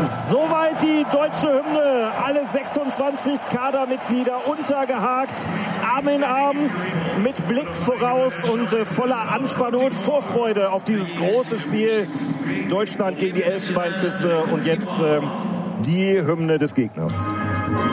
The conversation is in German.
Soweit die deutsche Hymne. Alle 26 Kadermitglieder untergehakt, Arm in Arm, mit Blick voraus und voller Anspannung und Vorfreude auf dieses große Spiel. Deutschland gegen die Elfenbeinküste und jetzt die Hymne des Gegners.